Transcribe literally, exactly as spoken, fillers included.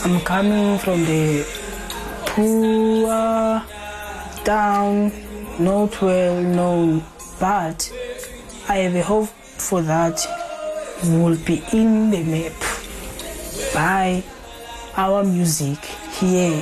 I'm coming from the poor town, not well known, but I have a hope for that will be in the map by our music here